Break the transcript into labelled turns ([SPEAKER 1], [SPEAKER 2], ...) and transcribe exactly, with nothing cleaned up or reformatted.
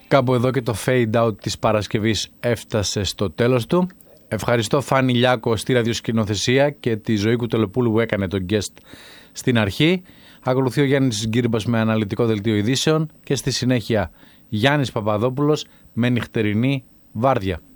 [SPEAKER 1] Κάπου εδώ και το fade out της Παρασκευής έφτασε στο τέλος του. Ευχαριστώ Φάνη Λιάκο στη ραδιοσκηνοθεσία και τη Ζωή Κουτελοπούλου που έκανε τον guest στην αρχή. Ακολουθεί ο Γιάννης Γκύρμπας με αναλυτικό δελτίο ειδήσεων και στη συνέχεια Γιάννης Παπαδόπουλος με νυχτερινή βάρδια.